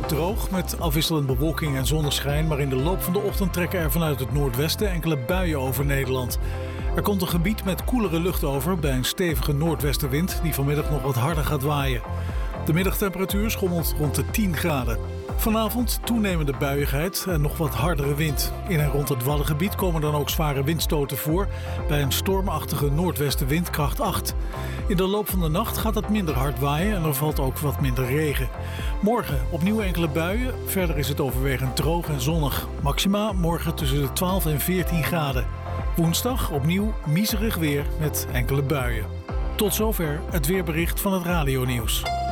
droog met afwisselend bewolking en zonneschijn, maar in de loop van de ochtend trekken er vanuit het noordwesten enkele buien over Nederland. Er komt een gebied met koelere lucht over bij een stevige noordwestenwind die vanmiddag nog wat harder gaat waaien. De middagtemperatuur schommelt rond de 10 graden. Vanavond toenemende buiigheid en nog wat hardere wind. In en rond het Waddengebied komen dan ook zware windstoten voor bij een stormachtige noordwestenwind kracht 8. In de loop van de nacht gaat het minder hard waaien en er valt ook wat minder regen. Morgen opnieuw enkele buien, verder is het overwegend droog en zonnig. Maxima morgen tussen de 12 en 14 graden. Woensdag opnieuw miserig weer met enkele buien. Tot zover het weerbericht van het radionieuws.